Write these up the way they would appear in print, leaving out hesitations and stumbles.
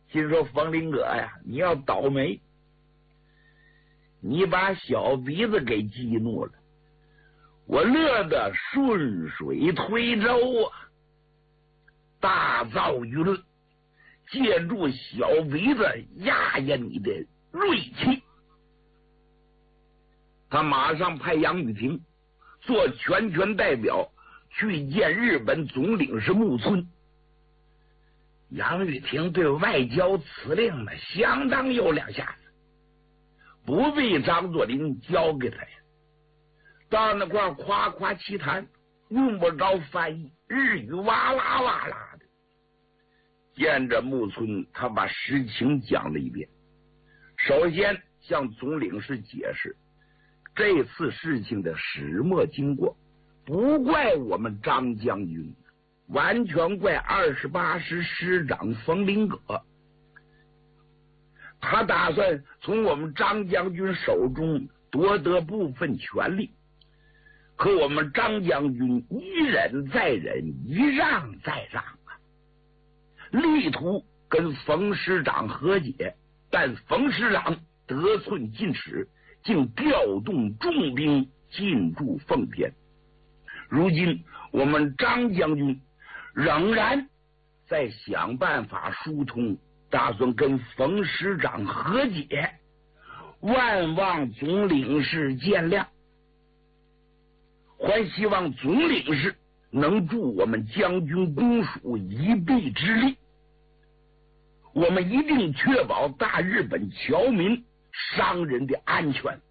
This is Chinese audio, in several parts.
心说冯林哥呀，你要倒霉，你把小鼻子给激怒了，我乐得顺水推舟啊，大造舆论，借助小鼻子压压你的锐气。他马上派杨雨婷做全权代表去见日本总领事木村。杨雨婷对外交辞令呢相当有两下子，不必张作霖教给他呀，到那块夸夸其谈，用不着翻译，日语哇啦哇啦的。见着木村，他把实情讲了一遍。首先向总领事解释这次事情的始末经过，不怪我们张将军，完全怪28师师长冯林阁。他打算从我们张将军手中夺得部分权力，可我们张将军一忍再忍，一让再让啊，力图跟冯师长和解，但冯师长得寸进尺，竟调动重兵进驻奉天。如今我们张将军仍然在想办法疏通，打算跟冯师长和解，万望总领事见谅，还希望总领事能助我们将军公署一臂之力，我们一定确保大日本侨民商人的安全。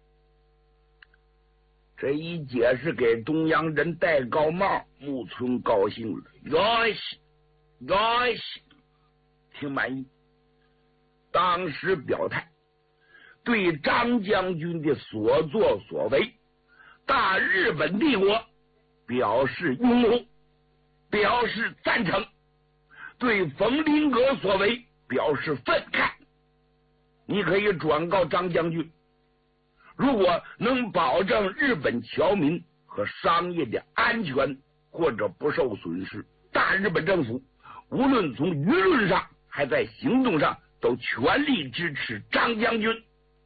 这一解释给东洋人戴高帽，木村高兴了，哟西，挺满意。当时表态，对张将军的所作所为，大日本帝国表示拥护，表示赞成，对冯林阁所为表示愤慨。你可以转告张将军，如果能保证日本侨民和商业的安全或者不受损失，大日本政府无论从舆论上还在行动上都全力支持张将军。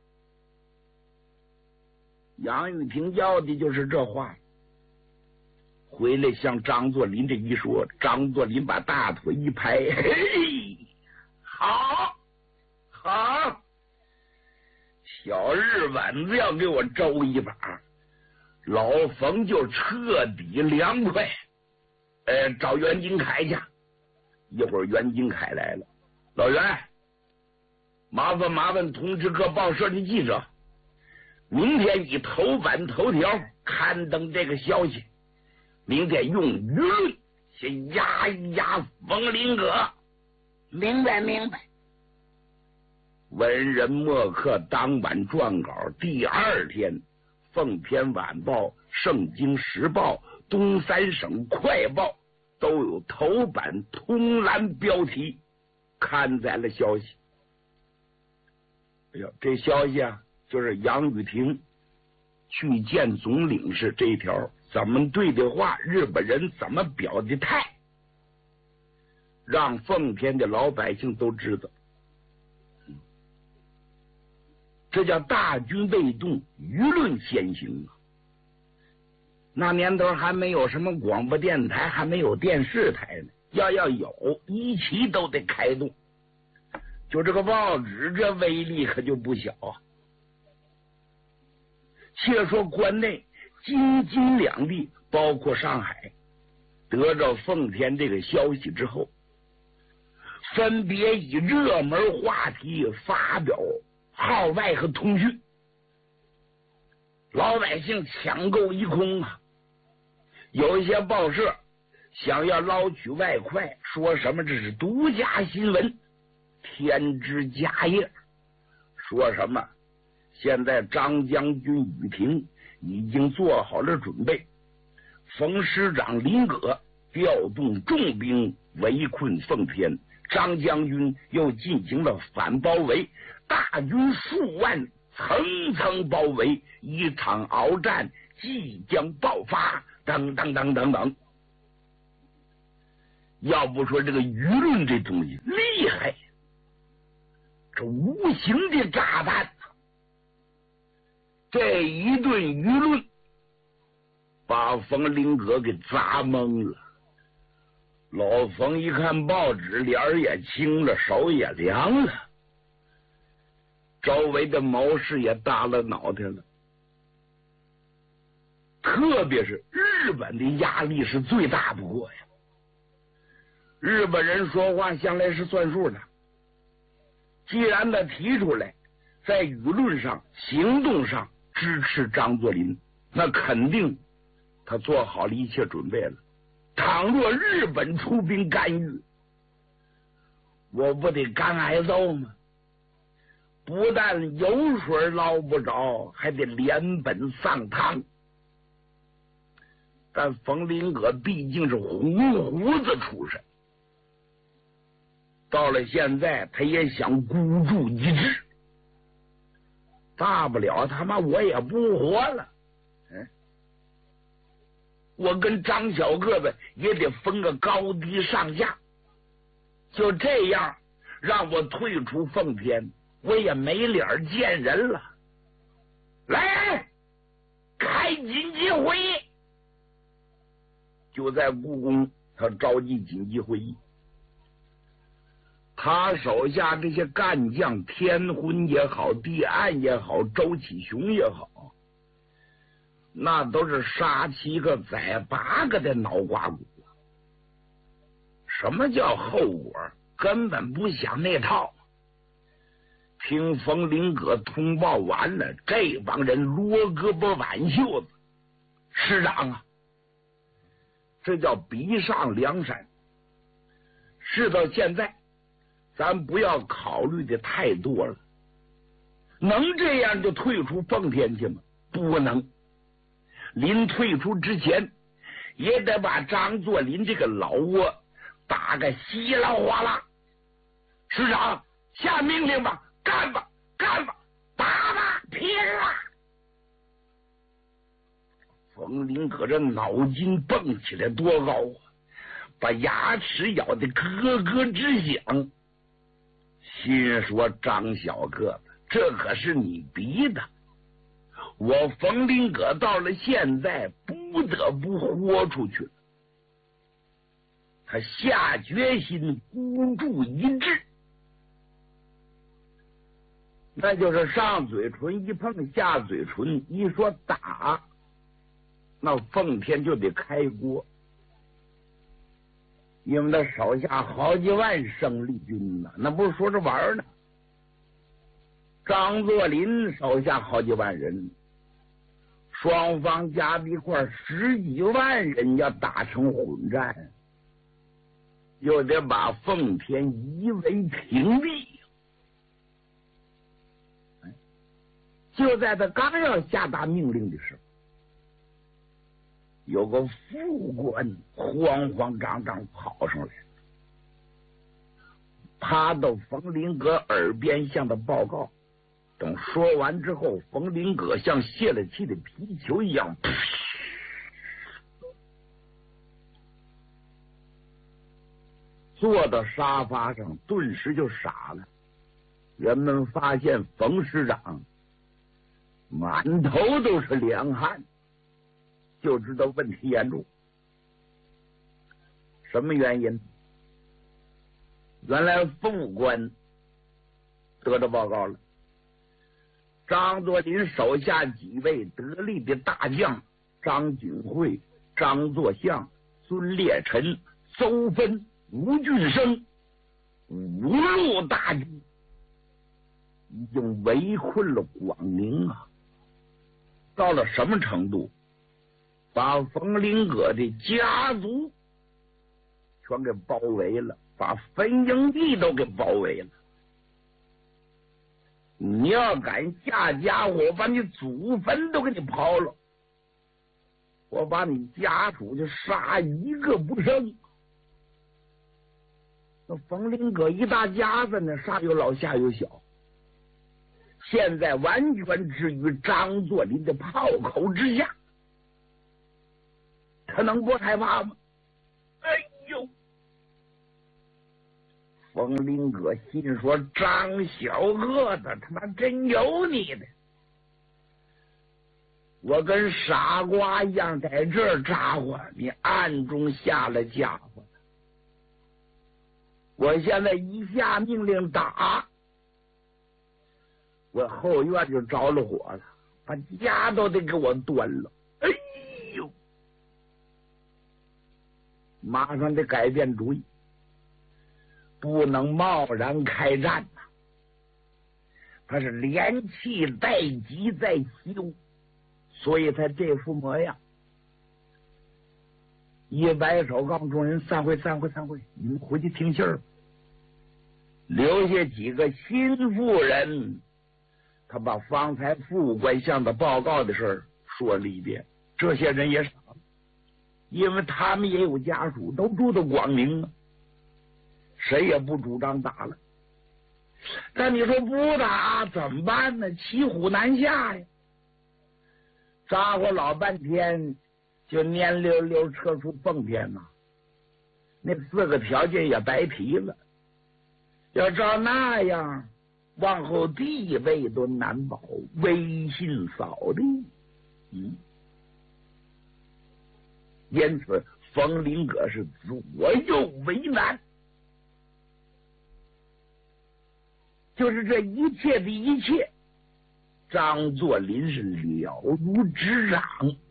杨玉婷要的就是这话，回来向张作霖这一说，张作霖把大腿一拍，嘿，好，小日本子要给我周一把，老冯就彻底凉快。找袁金凯去。一会儿袁金凯来了，老袁，麻烦通知各报社的记者，明天以头版头条刊登这个消息，明天用舆论先压一压冯林阁。 明白。 文人墨客当晚撰稿，第二天奉天晚报、圣经时报、东三省快报都有头版通栏标题刊载了消息。这消息啊，就是杨雨婷去见总领事这一条，怎么对的话，日本人怎么表的态，让奉天的老百姓都知道。这叫大军未动，舆论先行啊！那年头还没有什么广播电台，还没有电视台呢，要有，一起都得开动。就这个报纸，这威力可就不小啊！且说关内京津两地，包括上海，得着奉天这个消息之后，分别以热门话题发表号外和通讯，老百姓抢购一空啊！有一些报社想要捞取外快，说什么这是独家新闻，添枝家业，说什么现在张将军雨婷已经做好了准备，冯师长林阁调动重兵围困奉天，张将军又进行了反包围，大军数万层层包围，一场鏖战即将爆发，等。要不说这个舆论这东西厉害， 是无形的炸弹。这一顿舆论把冯林阁给砸懵了。老冯一看报纸，脸儿也青了，手也凉了，周围的谋士也耷了脑袋了。特别是日本的压力是最大不过呀，日本人说话向来是算数的，既然他提出来，在舆论上、行动上支持张作霖，那肯定他做好了一切准备了。倘若日本出兵干预，我不得干挨揍吗？不但油水捞不着，还得连本丧汤。但冯林阁毕竟是红胡子出身，到了现在他也想孤注一掷，大不了他妈我也不活了，我跟张小个子也得分个高低上下，就这样让我退出奉天，我也没脸见人了。来，开紧急会议。就在故宫，他召集紧急会议，他手下这些干将，天昏也好，地暗也好，周启雄也好，那都是杀7个宰8个的脑瓜骨。什么叫后果？根本不想那套。听冯林阁通报完了，这帮人罗胳膊挽袖子，师长啊，这叫逼上梁山。事到现在，咱不要考虑的太多了。能这样就退出奉天去吗？不能。临退出之前，也得把张作霖这个老窝打个稀啦哗啦。师长，下命令吧，干吧，干吧，打吧，拼了！冯林阁这脑筋蹦起来多高啊，把牙齿咬得咯咯直响，心说张小个子，这可是你逼的，我冯林阁到了现在不得不豁出去了。他下决心孤注一掷，那就是上嘴唇一碰，下嘴唇一说打，那奉天就得开锅，因为他手下好几万生力军呢，那不是说着玩呢。张作霖手下好几万人，双方加在一块10几万人要打成混战，又得把奉天夷为平地。就在他刚要下达命令的时候，有个副官慌慌张张跑上来，趴到冯林阁耳边向他报告。等说完之后，冯林阁像泄了气的皮球一样，坐到沙发上，顿时就傻了。人们发现冯师长满头都是凉汗，就知道问题严重。什么原因？原来副官得到报告了，张作霖手下几位得力的大将张景惠、张作相、孙烈臣、邹芬、吴俊升5路大军已经围困了广宁啊！到了什么程度？把冯林阁的家族全给包围了，把坟营地都给包围了。你要敢下家伙，我把你祖坟都给你刨了，我把你家属就杀一个不剩。那冯林阁一大家子呢，上有老下有小，现在完全置于张作霖的炮口之下，他能不害怕吗？哎呦！ 冯林哥心说：张小娥子他妈真有你的！我跟傻瓜一样在这儿扎活，你暗中下了家伙。我现在一下命令打，我后院就着了火了，把家都得给我端了。哎呦，马上得改变主意，不能贸然开战呐。他是连气带急在修，所以他这副模样。一摆手告诉众人：散会，散会，散会！你们回去听信儿。留下几个心腹人，他把方才副官向他报告的事儿说了一遍。这些人也傻了，因为他们也有家属，都住在广宁啊，谁也不主张打了。但你说不打怎么办呢？骑虎难下呀！扎活老半天，就蔫溜溜撤出奉天呐，那4个条件也白提了。要照那样，往后地位都难保，威信扫地。因此冯林阁是左右为难。就是这一切的一切，张作霖是了如指掌。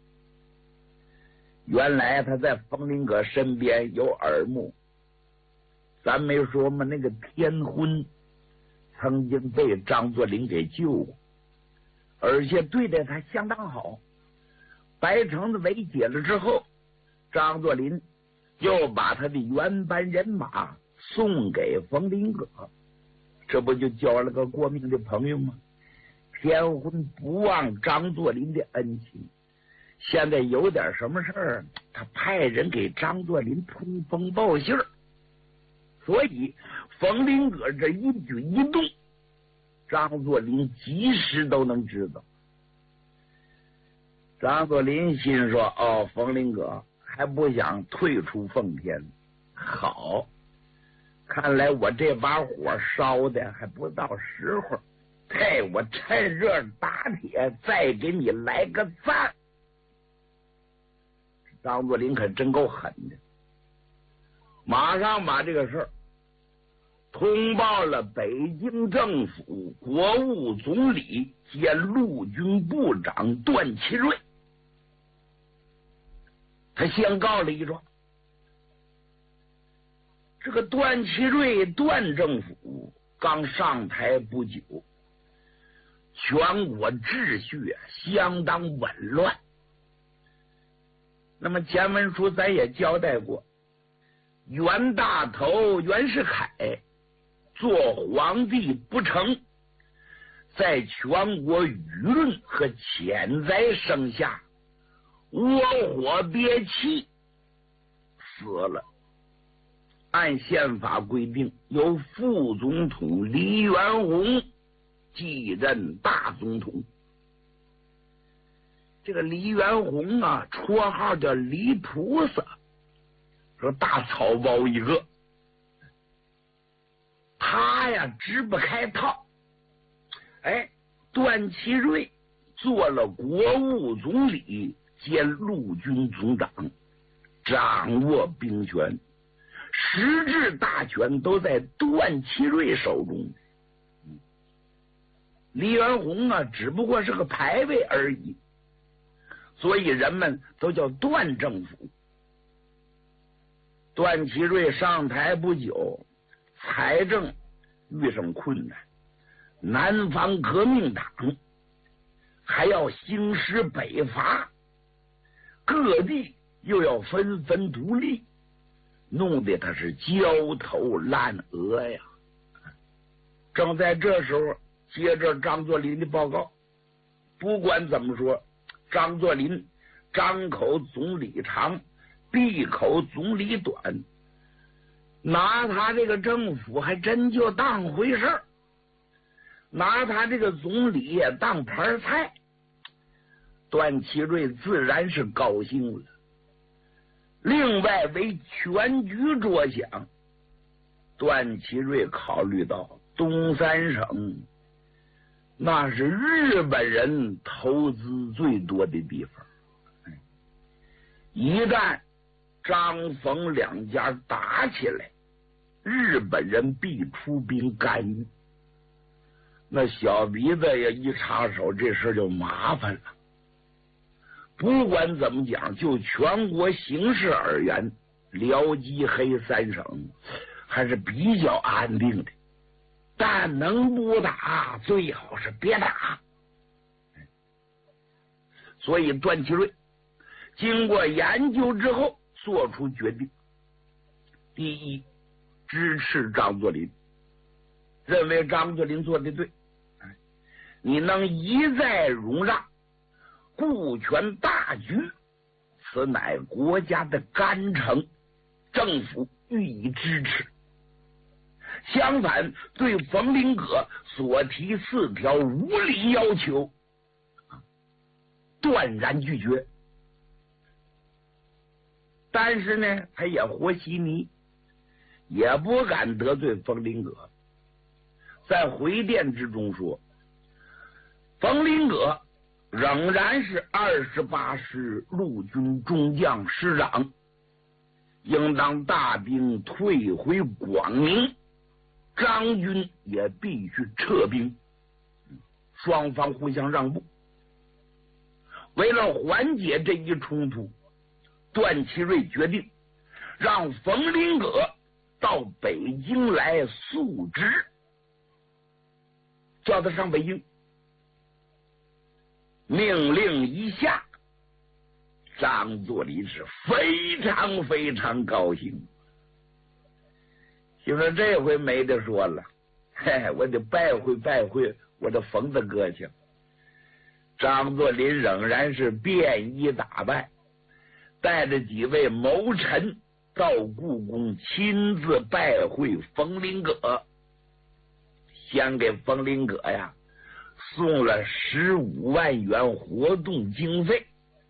原来他在冯林阁身边有耳目，咱没说吗？那个天婚曾经被张作霖给救过，而且对待他相当好。白城子围解了之后，张作霖又把他的原班人马送给冯林阁，这不就交了个过命的朋友吗？天婚不忘张作霖的恩情，现在有点什么事儿，他派人给张作霖通风报信儿。所以冯林阁这一举一动，张作霖及时都能知道。张作霖心说：哦，冯林阁还不想退出奉天，好，看来我这把火烧的还不到时候，嘿，我趁热打铁，再给你来个赞。张作霖可真够狠的，马上把这个事儿通报了北京政府国务总理兼陆军部长段祺瑞。他先告了一状，这个段祺瑞段政府刚上台不久，全国秩序相当紊乱。那么前文书咱也交代过，袁大头袁世凯做皇帝不成，在全国舆论和潜在声下窝火憋气死了。按宪法规定，由副总统黎元洪继任大总统。这个黎元洪啊，绰号叫黎菩萨，说大草包一个。他呀支不开套。段祺瑞做了国务总理兼陆军总长，掌握兵权，实质大权都在段祺瑞手中。黎元洪啊，只不过是个牌位而已，所以人们都叫段政府。段祺瑞上台不久，财政遇上困难，南方革命党还要兴师北伐，各地又要纷纷独立，弄得他是焦头烂额呀。正在这时候，接着张作霖的报告，不管怎么说，张作霖张口总理长，闭口总理短，拿他这个政府还真就当回事儿，拿他这个总理也当盘菜。段祺瑞自然是高兴了。另外为全局着想， 段祺瑞考虑到东三省那是日本人投资最多的地方，一旦张冯两家打起来，日本人必出兵干预。那小鼻子也一插手，这事就麻烦了。不管怎么讲，就全国形势而言，辽吉黑三省还是比较安定的，但能不打最好是别打。所以段祺瑞经过研究之后做出决定，第一，支持张作霖，认为张作霖做的对，你能一再容让，顾全大局，此乃国家的干城，政府予以支持。相反，对冯林阁所提4条无理要求断然拒绝。但是呢，他也和稀泥，也不敢得罪冯林阁。在回电之中说，冯林阁仍然是28师陆军中将师长，应当大兵退回广宁，张军也必须撤兵，双方互相让步。为了缓解这一冲突，段祺瑞决定让冯林阁到北京来诉职，叫他上北京。命令一下，张作霖是非常非常高兴，就说这回没得说了，我得拜会拜会我的冯大哥去。张作霖仍然是便衣打扮，带着几位谋臣到故宫亲自拜会冯林阁，先给冯林阁呀送了15万元活动经费，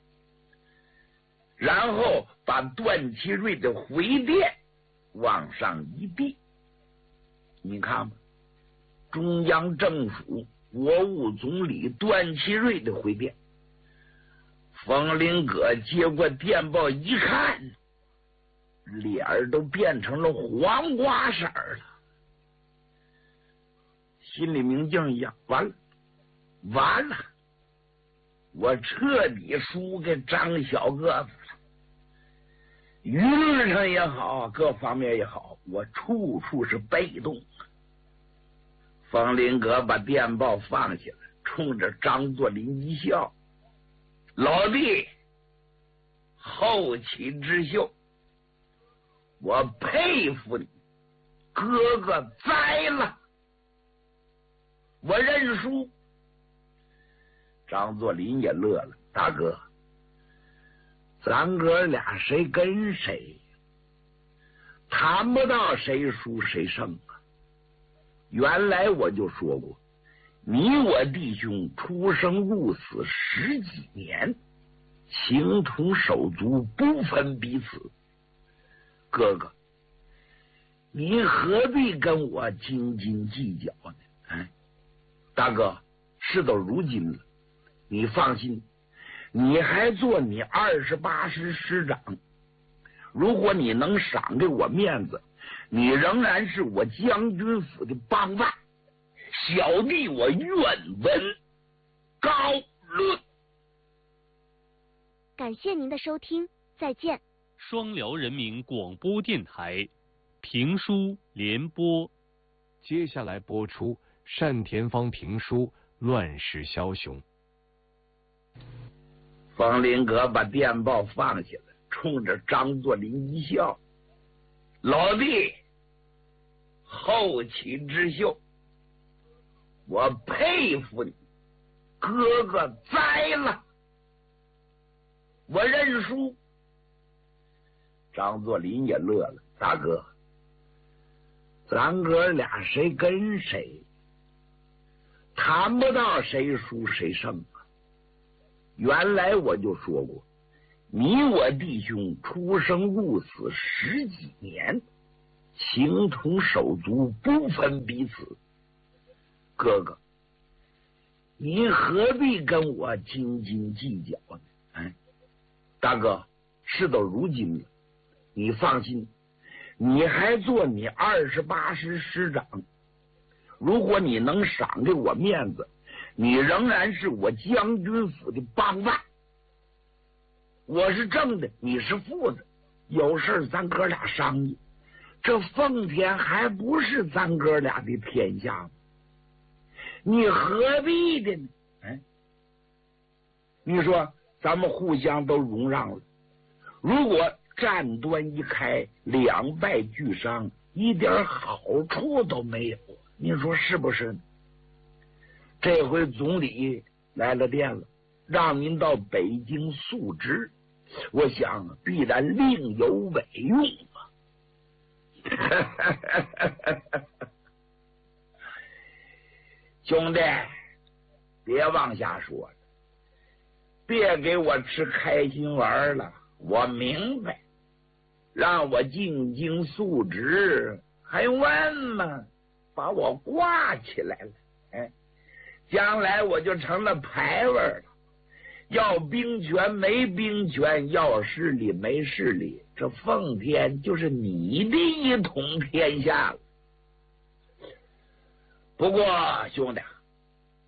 然后把段祺瑞的回电往上一递。你看吧，中央政府国务总理段祺瑞的回电，冯林阁接过电报一看，脸儿都变成了黄瓜色了，心里明镜一样，完了，我彻底输给张小个子了，舆论上也好，各方面也好，我处处是被动。冯林阁把电报放下来，冲着张作霖一笑，老弟，后起之秀，我佩服你，哥哥栽了，我认输。张作霖也乐了，大哥，咱哥俩谁跟谁，谈不到谁输谁胜啊。原来我就说过，你我弟兄出生入死10几年，情同手足，不分彼此。哥哥，你何必跟我斤斤计较呢？大哥，事到如今了，你放心，你还做你28师师长，如果你能赏给我面子，你仍然是我将军府的帮办，小弟我愿闻高论。 感谢您的收听，再见。 双辽人民广播电台评书联播， 接下来播出单田芳评书《乱世枭雄》。 冯林阁把电报放下来，冲着张作霖一笑，老弟，后起之秀，我佩服你，哥哥栽了，我认输。张作霖也乐了，大哥，咱哥俩谁跟谁，谈不到谁输谁胜啊。原来我就说过，你我弟兄出生入死10几年， 情同手足，不分彼此。哥哥，你何必跟我斤斤计较呢？大哥，事到如今了，你放心，你还做你28师师长，如果你能赏给我面子，你仍然是我将军府的帮办。我是正的，你是副的，有事咱哥俩商议。这奉天还不是咱哥俩的天下吗？你何必的呢？你说咱们互相都容让了，如果战端一开，两败俱伤，一点好处都没有，你说是不是呢？这回总理来了电了，让您到北京述职，我想必然另有委用啊。兄弟，别往下说了，别给我吃开心丸了。我明白，让我进京述职，还问吗？把我挂起来了，将来我就成了牌位了。要兵权没兵权，要势力没势力，这奉天就是你的一统天下了。不过兄弟，